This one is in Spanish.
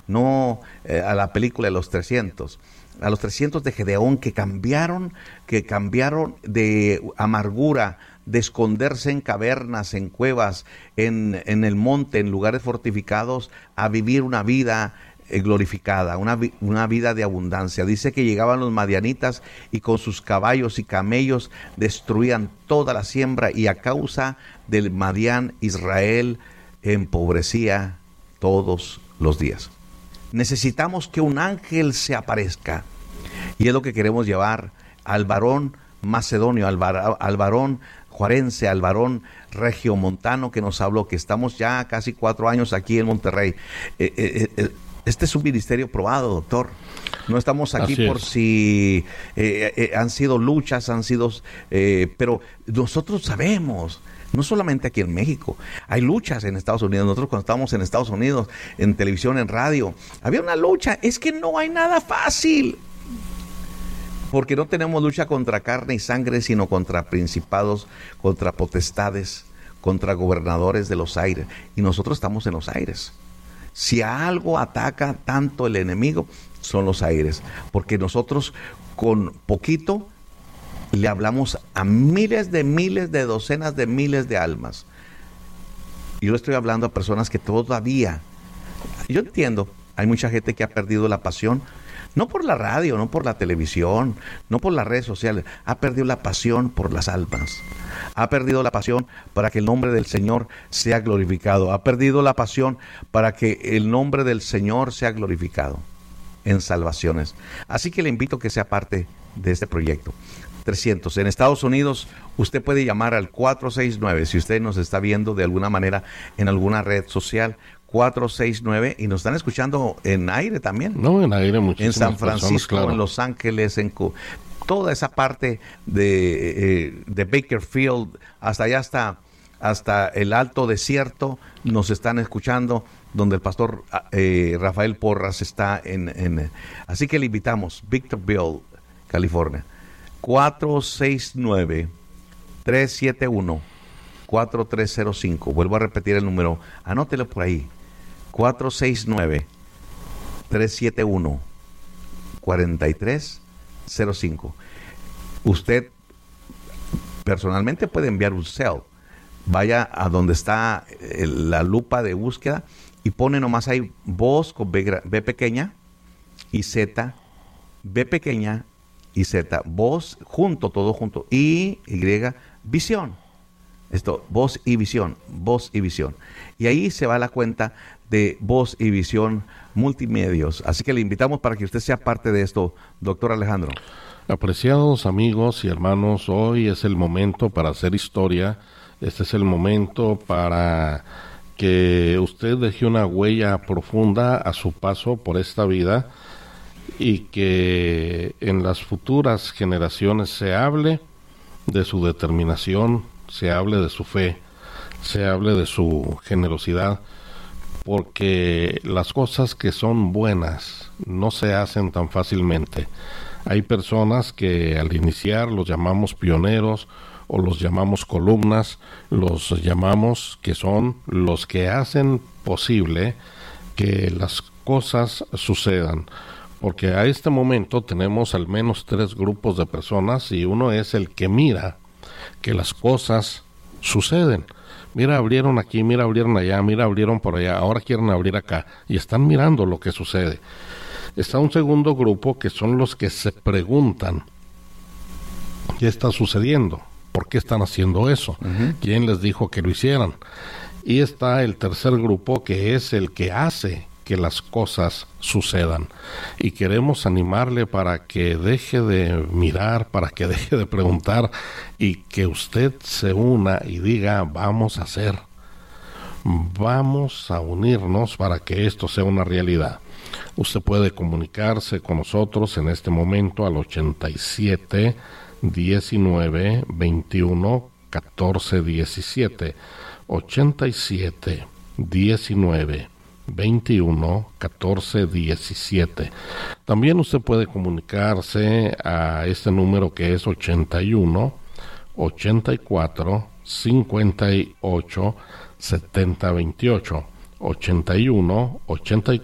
no a la película de los 300. A los 300 de Gedeón que cambiaron de amargura, de esconderse en cavernas, en cuevas, en el monte, en lugares fortificados, a vivir una vida glorificada, una vida de abundancia. Dice que llegaban los madianitas y con sus caballos y camellos destruían toda la siembra, y a causa del Madián, Israel empobrecía todos los días. Necesitamos que un ángel se aparezca, y es lo que queremos llevar al varón macedonio, al varón juarense, al varón regiomontano que nos habló, que estamos ya casi 4 años aquí en Monterrey. Este es un ministerio probado, doctor. No estamos aquí por si han sido luchas, pero nosotros sabemos, no solamente aquí en México, hay luchas en Estados Unidos. Nosotros cuando estábamos en Estados Unidos, en televisión, en radio, había una lucha. Es que no hay nada fácil, porque no tenemos lucha contra carne y sangre, sino contra principados, contra potestades, contra gobernadores de los aires. Y nosotros estamos en los aires. Si a algo ataca tanto el enemigo, son los aires, porque nosotros con poquito le hablamos a miles, de docenas de miles de almas. Yo le estoy hablando a personas que todavía, yo entiendo, hay mucha gente que ha perdido la pasión, no por la radio, no por la televisión, no por las redes sociales, ha perdido la pasión por las almas. Ha perdido la pasión para que el nombre del Señor sea glorificado. Ha perdido la pasión para que el nombre del Señor sea glorificado en salvaciones. Así que le invito a que sea parte de este proyecto. 300. En Estados Unidos, usted puede llamar al 469, si usted nos está viendo de alguna manera en alguna red social, 469, y nos están escuchando en aire también. No, en aire muchísimas en San Francisco, personas, claro. En Los Ángeles, en toda esa parte de Bakersfield, hasta allá hasta el Alto Desierto, nos están escuchando, donde el pastor Rafael Porras está así que le invitamos, Victorville, California, 469-371-4305. Vuelvo a repetir el número, anótelo por ahí, 469-371-4305. Usted personalmente puede enviar un cell. Vaya a donde está la lupa de búsqueda y pone nomás ahí voz con B pequeña y Z, B pequeña y Z, voz junto, todo junto, Y, visión. Esto, voz y visión. Y ahí se va la cuenta de Voz y Visión Multimedios. Así que le invitamos para que usted sea parte de esto, doctor Alejandro. Apreciados amigos y hermanos, hoy es el momento para hacer historia. Este es el momento para que usted deje una huella profunda a su paso por esta vida y que en las futuras generaciones se hable de su determinación, se hable de su fe, se hable de su generosidad, porque las cosas que son buenas no se hacen tan fácilmente. Hay personas que al iniciar los llamamos pioneros o los llamamos columnas, los llamamos que son los que hacen posible que las cosas sucedan. Porque a este momento tenemos al menos 3 grupos de personas y uno es el que mira que las cosas suceden. Mira, abrieron aquí, mira, abrieron allá, mira, abrieron por allá, ahora quieren abrir acá y están mirando lo que sucede. Está un segundo grupo que son los que se preguntan ¿qué está sucediendo? ¿Por qué están haciendo eso? ¿Quién les dijo que lo hicieran? Y está el tercer grupo que es el que hace que las cosas sucedan. Y queremos animarle para que deje de mirar, para que deje de preguntar y que usted se una y diga, vamos a hacer. Vamos a unirnos para que esto sea una realidad. Usted puede comunicarse con nosotros en este momento al 87 19 21 14 17, 87 19 21 14 17. También usted puede comunicarse a este número que es 81 84 58 70 28, 81 84